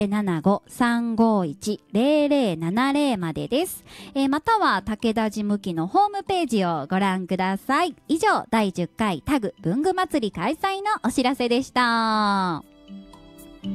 075-351-0070までです。または武田事務機のホームページをご覧ください。以上、第10回タグ文具祭り開催のお知らせでした。